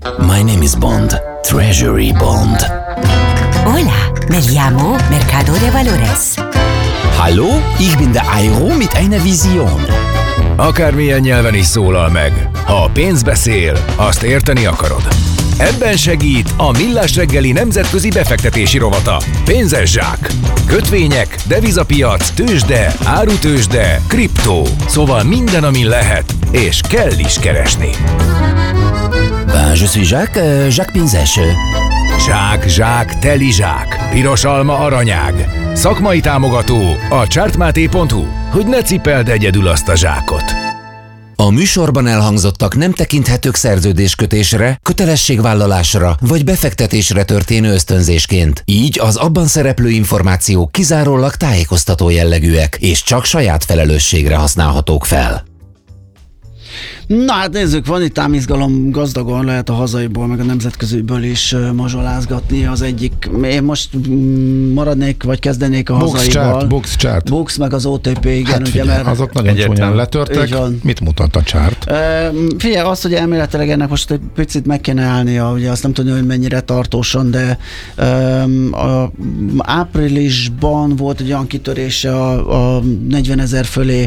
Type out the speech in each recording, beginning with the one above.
My name is Bond. Treasury Bond. Hola, me llamo Mercado de Valores. Hallo, ich bin der Euro mit einer Vision. Akármilyen nyelven is szólal meg, ha a pénz beszél, azt érteni akarod. Ebben segít a Millás reggeli nemzetközi befektetési rovata. Pénzes zsák, kötvények, devizapiac, tőzsde, árutőzsde, kriptó. Szóval minden, amin lehet, és kell is keresni. Je suis Jacques Pénzes. Zsák, teli zsák, piros alma aranyág. Szakmai támogató a chartmate.hu, hogy ne cipeld egyedül azt a zsákot. A műsorban elhangzottak nem tekinthetők szerződéskötésre, kötelességvállalásra vagy befektetésre történő ösztönzésként. Így az abban szereplő információk kizárólag tájékoztató jellegűek, és csak saját felelősségre használhatók fel. Na hát nézzük, van itt ám izgalom, gazdagon lehet a hazaiból, meg a nemzetköziből is mazsolázgatni. Az egyik, én most maradnék, vagy kezdenék a hazaival. Bux meg az OTP, igen. Hát ugye, figyelj, mert azok nagyon csúnyán letörtek. Mit mutat a chart? Figyelj, azt, hogy elméletileg ennek most egy picit meg kéne állnia, ugye azt nem tudja, hogy mennyire tartósan, de áprilisban volt egy olyan kitörése a 40 000 fölé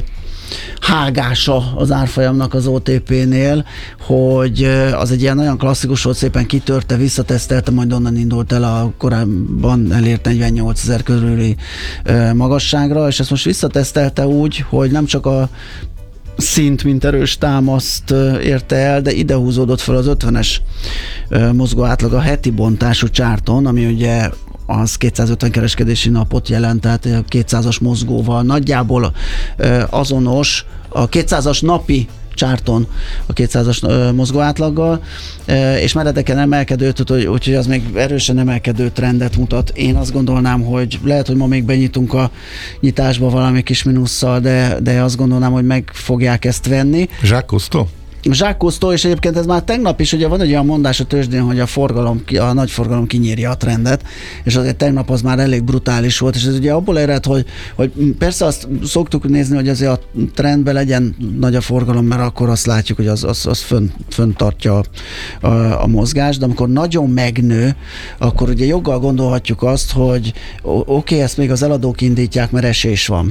hágása az árfolyamnak az OTP-nél, hogy az egy ilyen nagyon klasszikus volt, szépen kitörte, visszatesztelte, majd onnan indult el a korábban elért 48 000 körüli magasságra, és ezt most visszatesztelte úgy, hogy nem csak a szint, mint erős támaszt érte el, de ide húzódott fel az 50-es mozgó átlag a heti bontású csárton, ami ugye az 250 kereskedési napot jelent, tehát 200-as mozgóval nagyjából azonos, a 200-as napi csárton a 200-as mozgó átlaggal, és meredeken emelkedőt, úgyhogy az még erősen emelkedő trendet mutat. Én azt gondolnám, hogy lehet, hogy ma még benyitunk a nyitásba valami kis mínusszal, de azt gondolnám, hogy meg fogják ezt venni. Jacques Cousteau, és egyébként ez már tegnap is, ugye van egy olyan mondás a tőzsdén, hogy a nagy forgalom kinyírja a trendet, és azért tegnap az már elég brutális volt, és ez ugye abból ered, hogy persze azt szoktuk nézni, hogy azért a trendben legyen nagy a forgalom, mert akkor azt látjuk, hogy az föntartja a mozgást, de amikor nagyon megnő, akkor ugye joggal gondolhatjuk azt, hogy oké, ezt még az eladók indítják, mert esés van.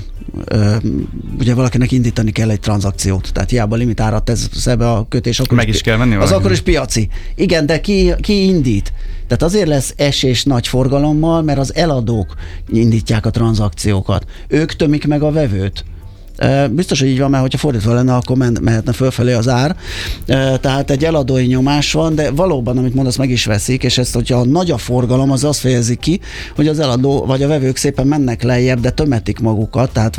Ugye valakinek indítani kell egy tranzakciót, tehát hiába limitárat tesz ebbe a kötés, akkor meg is kell venni az akkor is piaci. Igen, de ki indít? Tehát azért lesz esés nagy forgalommal, mert az eladók indítják a tranzakciókat. Ők tömik meg a vevőt. Biztos, hogy így van, mert hogyha fordítva lenne, akkor mehetne fölfelé az ár. Tehát egy eladói nyomás van, de valóban, amit mondasz, meg is veszik, és ezt, hogyha nagy a forgalom, az azt fejezi ki, hogy az eladó vagy a vevők szépen mennek lejjebb, de tömetik magukat, tehát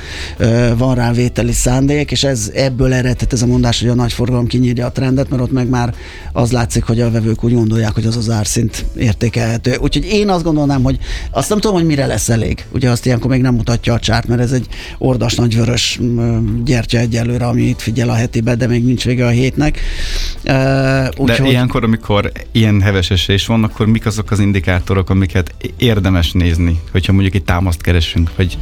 van rá vételi szándék, és ebből eredhet ez a mondás, hogy a nagy forgalom kinyírja a trendet, mert ott meg már az látszik, hogy a vevők úgy gondolják, hogy az árszint értékelhető. Úgyhogy én azt gondolnám, hogy azt nem tudom, hogy mire lesz elég. Ugye azt ilyenkor még nem mutatja a csárt, mert ez egy ordas nagy vörös gyertya egyelőre, ami itt figyel a hetibe, de még nincs vége a hétnek. De ilyenkor, amikor ilyen heves esés van, akkor mik azok az indikátorok, amiket érdemes nézni, hogyha mondjuk egy támaszt keresünk, vagy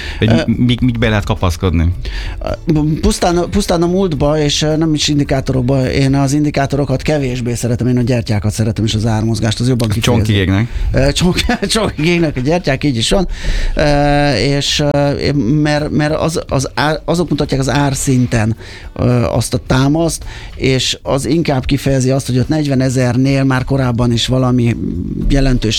mik be lehet kapaszkodni? Pusztán a múltba, és nem is indikátorokba, én az indikátorokat kevésbé szeretem, én a gyertyákat szeretem, és az ármozgást, az jobban kifejezi. Csonkigégnek. Csonkigégnek a gyertyák, így is van. És mert azok mutatják az árszinten azt a támaszt, és az inkább kifejezi azt, hogy ott 40 000-nél már korábban is valami jelentős